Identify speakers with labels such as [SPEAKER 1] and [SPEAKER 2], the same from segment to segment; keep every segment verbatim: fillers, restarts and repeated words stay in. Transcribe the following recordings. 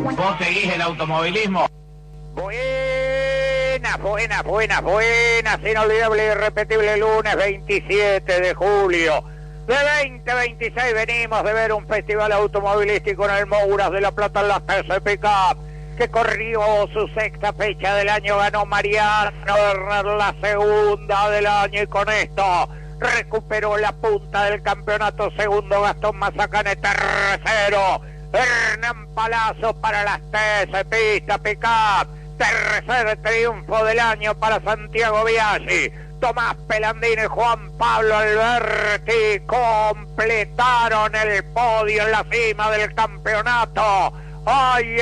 [SPEAKER 1] ¿Vos seguís el automovilismo?
[SPEAKER 2] Buenas, buenas, buenas, buenas, inolvidable y irrepetible lunes veintisiete de julio de veinte veintiséis. Venimos de ver un festival automovilístico en el Mouras de la Plata en la T C Pickup, que corrió su sexta fecha del año. Ganó Mariano Bernal la segunda del año y con esto recuperó la punta del campeonato. Segundo Gastón Mazacane, tercero Hernán Palazzo para las T C Pista Pickup. Tercer triunfo del año para Santiago Biaggi. Tomás Pelandini y Juan Pablo Alberti completaron el podio en la cima del campeonato. Hay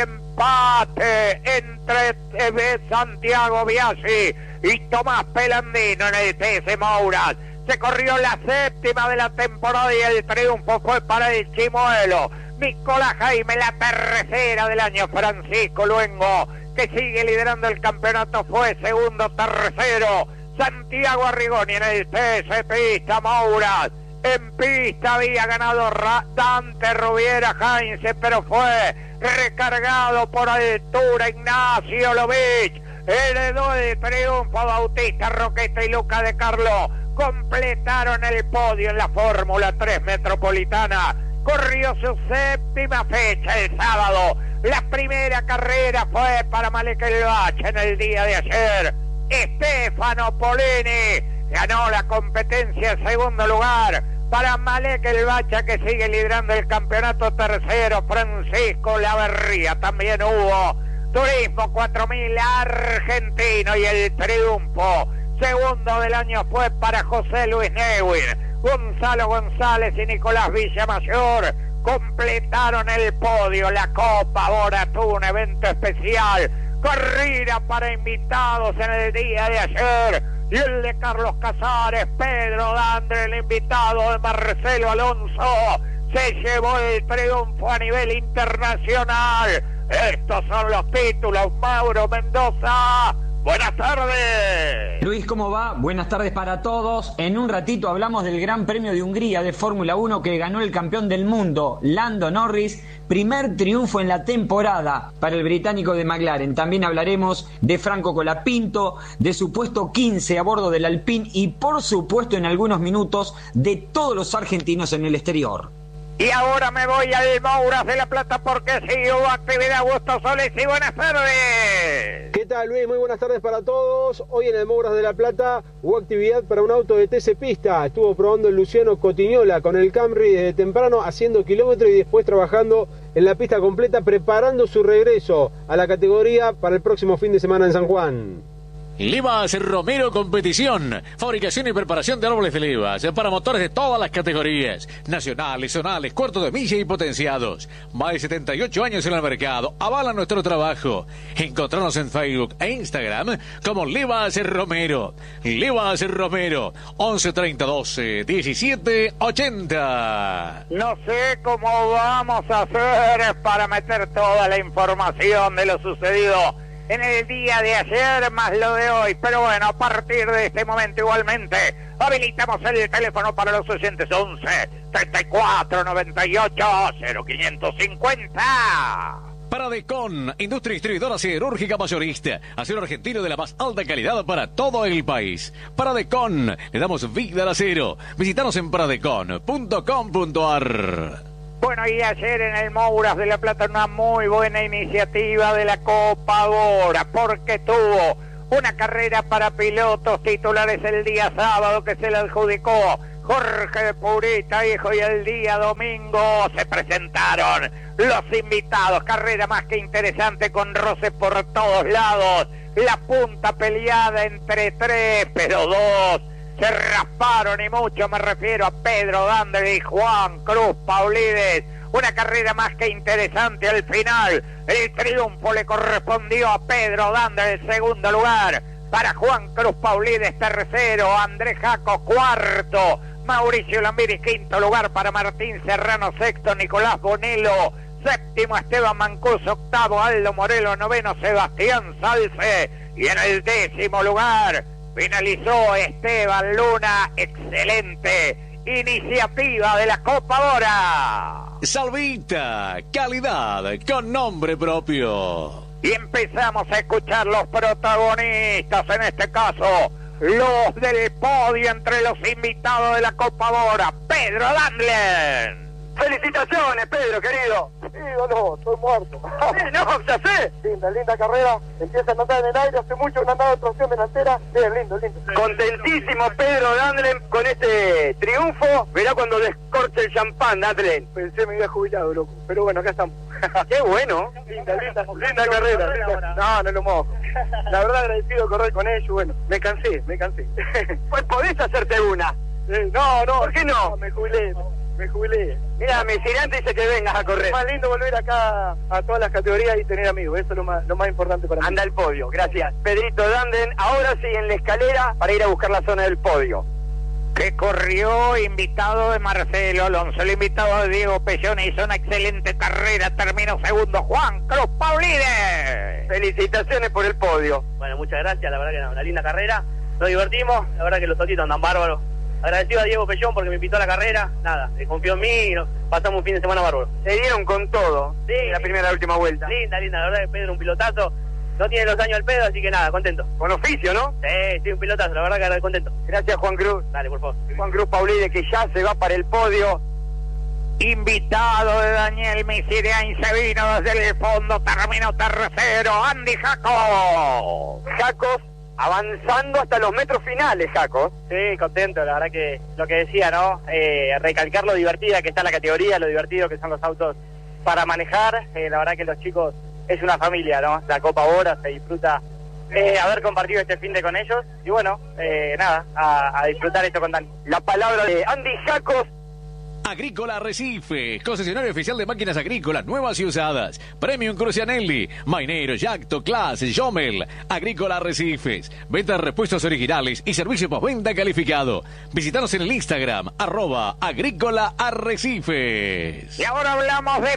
[SPEAKER 2] empate entre eh, Santiago Biaggi y Tomás Pelandino en el T C Mouras. Se corrió la séptima de la temporada y el triunfo fue para el chimuelo Nicolás Jaime. La tercera del año, Francisco Luengo, que sigue liderando el campeonato, fue segundo. Tercero Santiago Arrigoni en el T C Pista Mouras. En pista había ganado Ra Dante Rubiera Heinze, pero fue recargado por altura Ignacio Lovich. Heredó el triunfo Bautista Roqueta y Luca de Carlo. Completaron el podio en la Fórmula tres Metropolitana. Corrió su séptima fecha el sábado. La primera carrera fue para Malek Elbach en el día de ayer. Stefano Polini ganó la competencia en segundo lugar para Malek Elbach, que sigue liderando el campeonato. Tercero Francisco Laverría. También hubo Turismo cuatro mil argentino y el triunfo segundo del año fue para José Luis Neuwir. Gonzalo González y Nicolás Villamayor completaron el podio. La Copa Bora tuvo un evento especial, corrida para invitados en el día de ayer, y el de Carlos Casares. Pedro Dandre, el invitado de Marcelo Alonso, se llevó el triunfo a nivel internacional. Estos son los títulos. Mauro Mendoza, buenas tardes.
[SPEAKER 3] Luis, ¿cómo va? Buenas tardes para todos. En un ratito hablamos del Gran Premio de Hungría de Fórmula uno que ganó el campeón del mundo, Lando Norris. Primer triunfo en la temporada para el británico de McLaren. También hablaremos de Franco Colapinto, de su puesto quince a bordo del Alpine y, por supuesto, en algunos minutos, de todos los argentinos en el exterior.
[SPEAKER 2] Y ahora me voy al Mouras de la Plata porque sí hubo actividad. Augusto Solís, y buenas tardes.
[SPEAKER 4] ¿Qué tal, Luis? Muy buenas tardes para todos. Hoy en el Mouras de la Plata hubo actividad para un auto de T C Pista. Estuvo probando el Luciano Cotignola con el Camry desde temprano, haciendo kilómetros y después trabajando en la pista completa, preparando su regreso a la categoría para el próximo fin de semana en San Juan.
[SPEAKER 5] Livas Romero Competición, fabricación y preparación de árboles de levas para motores de todas las categorías, nacionales, zonales, cuartos de milla y potenciados. Más de setenta y ocho años en el mercado, avala nuestro trabajo. Encontrarnos en Facebook e Instagram como Livas Romero. Livas Romero, once treinta doce diecisiete ochenta.
[SPEAKER 2] No sé cómo vamos a hacer para meter toda la información de lo sucedido en el día de ayer más lo de hoy, pero bueno, a partir de este momento igualmente habilitamos el teléfono para los oyentes. Once treinta y cuatro noventa y ocho cero quinientos cincuenta.
[SPEAKER 5] Paradecon, industria distribuidora siderúrgica mayorista, acero argentino de la más alta calidad para todo el país. Paradecon, le damos vida al acero. Visítanos en paradecon punto com punto ar.
[SPEAKER 2] Bueno, y ayer en el Mouras de la Plata una muy buena iniciativa de la Copa Bora, porque tuvo una carrera para pilotos titulares el día sábado que se le adjudicó Jorge Purita, hijo, y el día domingo se presentaron los invitados. Carrera más que interesante con roces por todos lados. La punta peleada entre tres, pero dos se rasparon y mucho. Me refiero a Pedro Dandre y Juan Cruz Paulides. Una carrera más que interesante al final. El triunfo le correspondió a Pedro Dandre, el segundo lugar para Juan Cruz Paulides, tercero, Andrés Jaco, cuarto, Mauricio Lambiris, quinto lugar para Martín Serrano, sexto, Nicolás Bonello, séptimo, Esteban Mancuso, octavo, Aldo Morelo, noveno, Sebastián Salce, y en el décimo lugar finalizó Esteban Luna. Excelente iniciativa de la Copa Bora.
[SPEAKER 5] Salvita, calidad con nombre propio.
[SPEAKER 2] Y empezamos a escuchar los protagonistas, en este caso, los del podio entre los invitados de la Copa Bora. Pedro Dandlen.
[SPEAKER 6] Felicitaciones, Pedro, querido. Sí, no, no, estoy muerto. Sí, no, ya sé. Linda, linda carrera. Empieza a andar en el aire, hace mucho que no andaba de tracción delantera. Bien, lindo, lindo. Contentísimo Pedro Dandlen con este triunfo. Verá cuando descorche el champán, Dandlen. Pensé me había jubilado, loco. Pero bueno, acá estamos. Qué bueno. Linda, linda, linda carrera. Linda. No, no lo mojo. La verdad, agradecido correr con ellos. Bueno, me cansé, me cansé. Pues podés hacerte una. Eh, no, no. ¿Por qué no? no me jubilé. Me jubilé. Mira, mi girante dice que vengas a correr. Es más lindo volver acá a todas las categorías y tener amigos. Eso es lo más, lo más importante para mí. Anda al podio, gracias. Pedrito Dandlen, ahora sí en la escalera para ir a buscar la zona del podio.
[SPEAKER 2] Que corrió, invitado de Marcelo Alonso. El invitado de Diego Pellón hizo una excelente carrera. Terminó segundo Juan Cruz Paulide.
[SPEAKER 6] Felicitaciones por el podio. Bueno, muchas gracias. La verdad que era una linda carrera. Nos divertimos. La verdad que los autitos andan bárbaros. Agradecido a Diego Pellón porque me invitó a la carrera. Nada, confió en mí y nos pasamos un fin de semana bárbaro. Se dieron con todo. Sí. La primera y la última vuelta. Linda, linda. La verdad que Pedro un pilotazo. No tiene los años al pedo, así que nada, contento. Con oficio, ¿no? Sí, sí, un pilotazo. La verdad que contento. Gracias, Juan Cruz. Dale, por favor. Juan Cruz Paulide, que ya se va para el podio.
[SPEAKER 2] Invitado de Daniel Misiriain, se vino desde el fondo, terminó tercero. Andy Jacos.
[SPEAKER 6] Jacos. Avanzando hasta los metros finales, Jaco. Sí, contento, la verdad que lo que decía, ¿no? Eh, recalcar lo divertida que está la categoría, lo divertido que son los autos para manejar. Eh, la verdad que los chicos es una familia, ¿no? La Copa Bora se disfruta eh, haber compartido este fin de con ellos. Y bueno, eh, nada, a, a disfrutar esto con Dani. La palabra de Andy Jacos.
[SPEAKER 5] Agrícola Arrecife, concesionario oficial de máquinas agrícolas nuevas y usadas. Premium Crucianelli, Mainero, Yacto, Class, Jomel. Agrícola Arrecifes, venta de repuestos originales y servicio postventa calificado. Visítanos en el Instagram, arroba Agrícola Arrecifes.
[SPEAKER 2] Y ahora hablamos de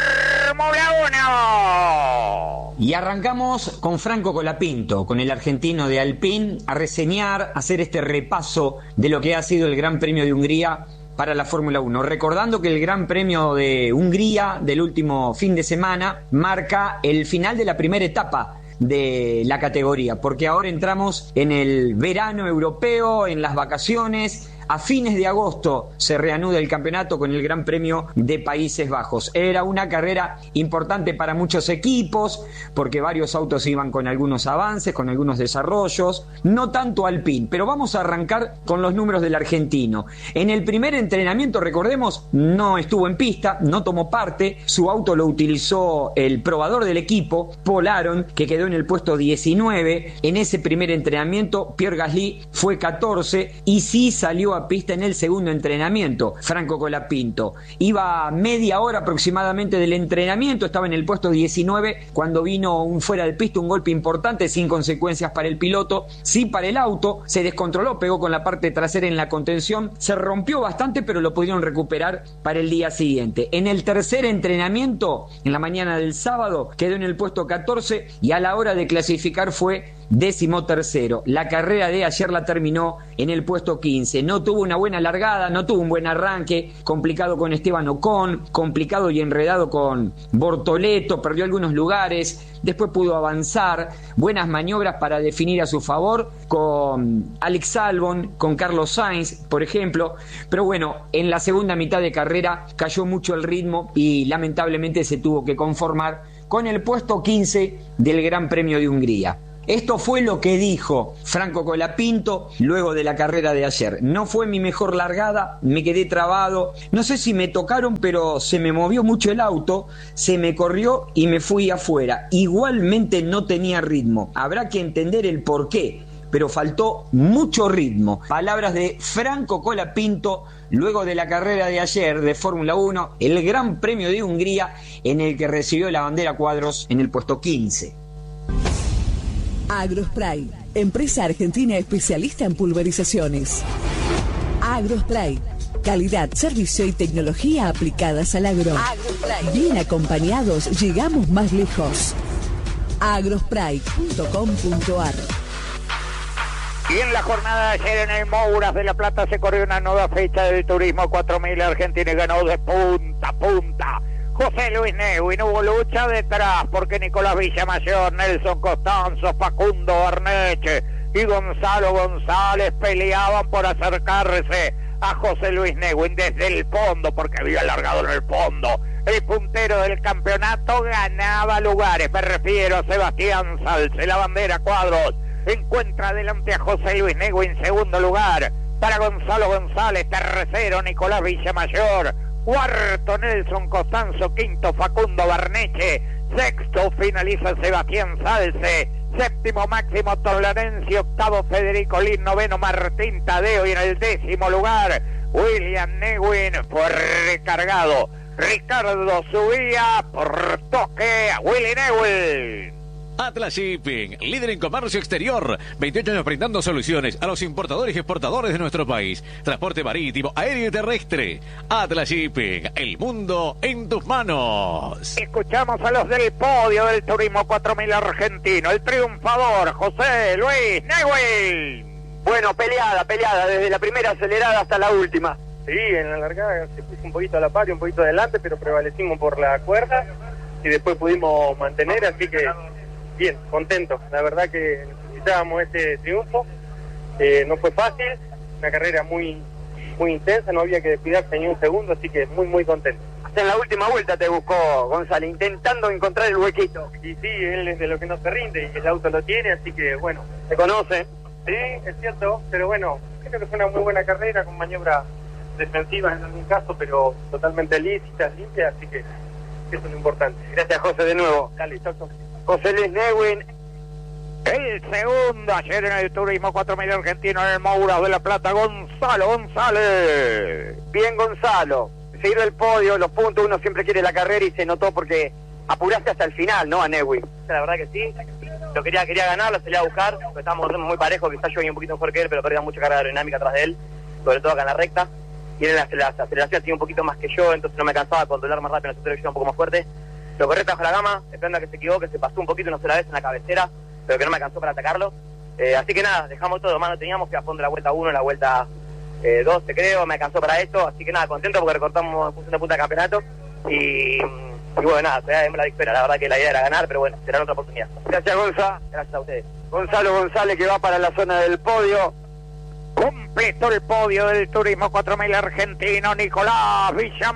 [SPEAKER 2] Fórmula uno.
[SPEAKER 3] Y arrancamos con Franco Colapinto, con el argentino de Alpine, a reseñar, a hacer este repaso de lo que ha sido el Gran Premio de Hungría para la Fórmula uno, recordando que el Gran Premio de Hungría del último fin de semana marca el final de la primera etapa de la categoría, porque ahora entramos en el verano europeo, en las vacaciones. A fines de agosto se reanuda el campeonato con el Gran Premio de Países Bajos. Era una carrera importante para muchos equipos, porque varios autos iban con algunos avances, con algunos desarrollos, no tanto Alpine, pero vamos a arrancar con los números del argentino. En el primer entrenamiento, recordemos, no estuvo en pista, no tomó parte, su auto lo utilizó el probador del equipo, Paul Aron, que quedó en el puesto diecinueve. En ese primer entrenamiento, Pierre Gasly fue catorce y sí salió a pista en el segundo entrenamiento. Franco Colapinto iba a media hora aproximadamente del entrenamiento, estaba en el puesto diecinueve cuando vino un fuera de pista, un golpe importante sin consecuencias para el piloto, sí para el auto, se descontroló, pegó con la parte trasera en la contención, se rompió bastante, pero lo pudieron recuperar para el día siguiente. En el tercer entrenamiento, en la mañana del sábado, quedó en el puesto catorce y a la hora de clasificar fue décimo tercero. La carrera de ayer la terminó en el puesto quince. No tuvo una buena largada, no tuvo un buen arranque, complicado con Esteban Ocon, complicado y enredado con Bortoleto, perdió algunos lugares, después pudo avanzar, buenas maniobras para definir a su favor con Alex Albon, con Carlos Sainz, por ejemplo, pero bueno, en la segunda mitad de carrera cayó mucho el ritmo y lamentablemente se tuvo que conformar con el puesto quince del Gran Premio de Hungría. Esto fue lo que dijo Franco Colapinto luego de la carrera de ayer. No fue mi mejor largada, me quedé trabado, no sé si me tocaron, pero se me movió mucho el auto, se me corrió y me fui afuera. Igualmente no tenía ritmo, habrá que entender el porqué, pero faltó mucho ritmo. Palabras de Franco Colapinto luego de la carrera de ayer de Fórmula uno, el Gran Premio de Hungría, en el que recibió la bandera cuadros en el puesto quince.
[SPEAKER 7] Agrospray, empresa argentina especialista en pulverizaciones. Agrospray, calidad, servicio y tecnología aplicadas al agro. Agrospray. Bien acompañados, llegamos más lejos. agrospray punto com punto ar.
[SPEAKER 2] Y en la jornada de ayer en el Mouras de La Plata se corrió una nueva fecha del Turismo cuatro mil Argentina y ganó de punta a punta José Luis Neuwin. Hubo lucha detrás porque Nicolás Villamayor, Nelson Costanzo, Facundo Barneche y Gonzalo González peleaban por acercarse a José Luis Neuwin desde el fondo, porque había alargado en el fondo. El puntero del campeonato ganaba lugares, me refiero a Sebastián Salce, la bandera cuadros. Encuentra adelante a José Luis Neuwin, segundo lugar para Gonzalo González, tercero Nicolás Villamayor, cuarto Nelson Costanzo, quinto Facundo Barneche, sexto finaliza Sebastián Salce, séptimo Máximo Tolarense, octavo Federico Lin, noveno Martín Tadeo y en el décimo lugar William Neuwin fue recargado. Ricardo subía por toque a Willy Neuwin.
[SPEAKER 5] Atlas Shipping, líder en comercio exterior, veintiocho años brindando soluciones a los importadores y exportadores de nuestro país. Transporte marítimo, aéreo y terrestre. Atlas Shipping, el mundo en tus manos.
[SPEAKER 2] Escuchamos a los del podio del Turismo cuatro mil argentino, el triunfador José Luis Neuwin.
[SPEAKER 6] Bueno, peleada, peleada, desde la primera acelerada hasta la última.
[SPEAKER 8] Sí, en la largada se puso un poquito a la par y un poquito adelante, pero prevalecimos por la cuerda y después pudimos mantener, así que bien, contento. La verdad que necesitábamos este triunfo, eh, no fue fácil, una carrera muy muy intensa, no había que descuidarse ni un segundo, así que muy muy contento.
[SPEAKER 6] Hasta en la última vuelta te buscó González, intentando encontrar el huequito.
[SPEAKER 8] Y sí, él es de lo que no se rinde y el auto lo tiene, así que bueno.
[SPEAKER 6] ¿Se conoce?
[SPEAKER 8] Sí, es cierto, pero bueno, creo que fue una muy buena carrera con maniobras defensivas en algún caso, pero totalmente lícitas, limpias, así que eso es lo importante.
[SPEAKER 6] Gracias, José, de nuevo.
[SPEAKER 8] Dale, chau, chau.
[SPEAKER 6] José Luis Neuwin,
[SPEAKER 2] el segundo ayer en el Turismo cuatro mil argentino en el Mouras de La Plata, Gonzalo González.
[SPEAKER 6] Bien, Gonzalo, seguir el podio, los puntos, uno siempre quiere la carrera y se notó porque apuraste hasta el final, ¿no? A Neuwin.
[SPEAKER 8] La verdad que sí, lo quería quería ganar, lo salía a buscar, porque estábamos muy parejos, quizás yo venía un poquito mejor que él, pero perdía mucha carga aerodinámica atrás de él, sobre todo acá en la recta. Y en la aceleración tenía un poquito más que yo, entonces no me cansaba de controlar más rápido, la aceleración un poco más fuerte. Lo corrí bajo la gama, esperando a que se equivoque, se pasó un poquito una sola vez en la cabecera, pero que no me alcanzó para atacarlo. Eh, así que nada, dejamos todo, mano teníamos que a fondo la vuelta uno, la vuelta eh, doce creo, me alcanzó para esto, así que nada, contento porque recortamos función de punta de campeonato y, y bueno, nada, todavía vemos la victoria, la verdad que la idea era ganar, pero bueno, será otra oportunidad.
[SPEAKER 6] Gracias, Gonza.
[SPEAKER 8] Gracias a ustedes.
[SPEAKER 6] Gonzalo González que va para la zona del podio.
[SPEAKER 2] Completó el podio del Turismo cuatro mil argentino, Nicolás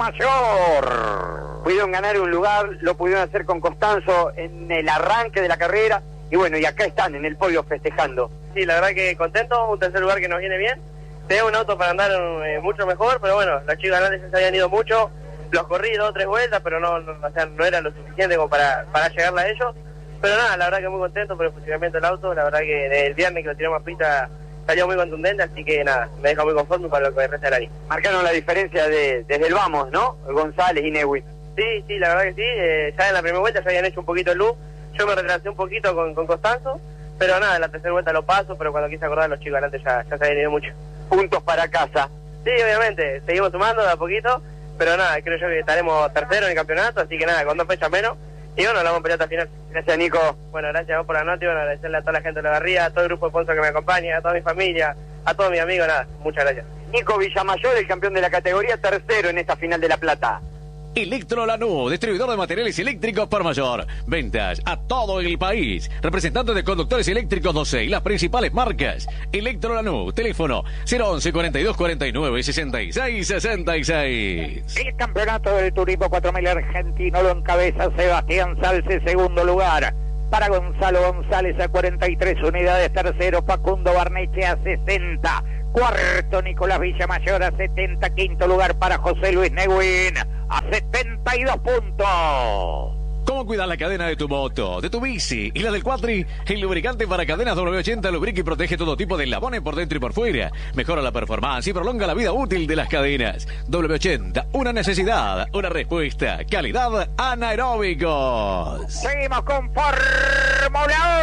[SPEAKER 2] Villamayor.
[SPEAKER 6] Pudieron ganar un lugar, lo pudieron hacer con Costanzo en el arranque de la carrera y bueno, y acá están en el podio festejando.
[SPEAKER 8] Sí, la verdad que contento, un tercer lugar que nos viene bien. Tenía un auto para andar eh, mucho mejor, pero bueno, los chicos grandes ya se habían ido mucho, los corrí dos o tres vueltas, pero no, no, o sea, no era lo suficiente como para, para llegarle a ellos. Pero nada, la verdad que muy contento por el funcionamiento del auto, la verdad que el viernes que lo tiramos a pista salió muy contundente, así que nada, me deja muy conforme para lo que resta del año.
[SPEAKER 6] Marcaron la diferencia de, desde el vamos, ¿no? González y Neuwin.
[SPEAKER 8] Sí, sí, la verdad que sí, eh, ya en la primera vuelta ya habían hecho un poquito el loop, yo me retrasé un poquito con, con Costanzo, pero nada, en la tercera vuelta lo paso, pero cuando quise acordar los chicos adelante ya, ya se habían ido mucho.
[SPEAKER 6] Puntos para casa.
[SPEAKER 8] Sí, obviamente, seguimos sumando de a poquito, pero nada, creo yo que estaremos tercero en el campeonato, así que nada, con dos fechas menos, y bueno, la vamos a pelear hasta el final.
[SPEAKER 6] Gracias, Nico.
[SPEAKER 8] Bueno, gracias a vos por la nota y bueno, agradecerle a toda la gente de la Barría, a todo el grupo de sponsors que me acompaña, a toda mi familia, a todos mis amigos, nada, muchas gracias.
[SPEAKER 6] Nico Villamayor, el campeón de la categoría, tercero en esta final de La Plata.
[SPEAKER 5] Electro Lanús, distribuidor de materiales eléctricos por mayor. Ventas a todo el país. Representante de conductores eléctricos doce y las principales marcas. Electro Lanús, teléfono cero once cuarenta y dos cuarenta y nueve sesenta y seis sesenta y seis.
[SPEAKER 2] El campeonato del Turismo cuatro mil argentino lo encabeza Sebastián Salce, segundo lugar. Para Gonzalo González a cuarenta y tres unidades, tercero Facundo Barneche a sesenta. Cuarto, Nicolás Villamayor a setenta. Quinto lugar para José Luis Neuwin a setenta y dos puntos.
[SPEAKER 5] ¿Cómo cuidar la cadena de tu moto, de tu bici y la del cuatri? El lubricante para cadenas doble ochenta lubrica y protege todo tipo de eslabones por dentro y por fuera. Mejora la performance y prolonga la vida útil de las cadenas. doble ochenta, una necesidad, una respuesta. Calidad anaeróbicos.
[SPEAKER 2] Seguimos con Fórmula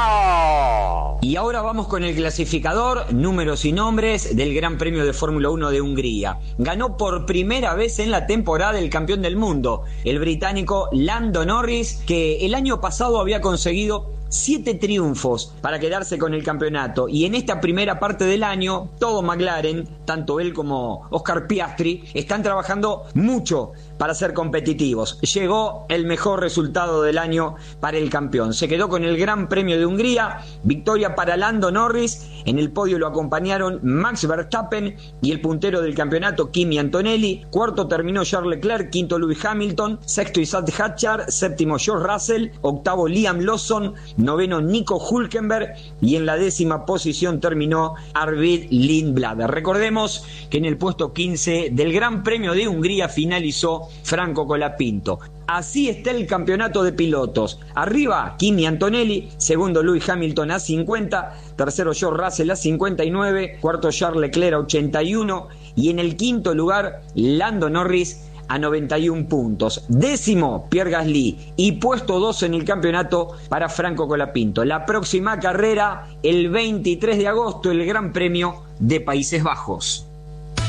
[SPEAKER 2] uno.
[SPEAKER 3] Y ahora vamos con el clasificador, números y nombres del Gran Premio de Fórmula uno de Hungría. Ganó por primera vez en la temporada el campeón del mundo, el británico Lando Norris, que el año pasado había conseguido siete triunfos para quedarse con el campeonato. Y en esta primera parte del año, todo McLaren, tanto él como Oscar Piastri, están trabajando mucho para ser competitivos. Llegó el mejor resultado del año para el campeón. Se quedó con el Gran Premio de Hungría, victoria para Lando Norris. En el podio lo acompañaron Max Verstappen y el puntero del campeonato, Kimi Antonelli. Cuarto terminó Charles Leclerc, quinto Lewis Hamilton, sexto Isaac Hadjar, séptimo George Russell, octavo Liam Lawson, noveno Nico Hülkenberg y en la décima posición terminó Arvid Lindblad. Recordemos que en el puesto quince del Gran Premio de Hungría finalizó Franco Colapinto. Así está el campeonato de pilotos. Arriba Kimi Antonelli, segundo Lewis Hamilton a cincuenta, tercero George Russell a cincuenta y nueve, cuarto Charles Leclerc a ochenta y uno y en el quinto lugar Lando Norris a noventa y uno puntos. Décimo Pierre Gasly y puesto doce en el campeonato para Franco Colapinto. La próxima carrera el veintitrés de agosto, el Gran Premio de Países Bajos.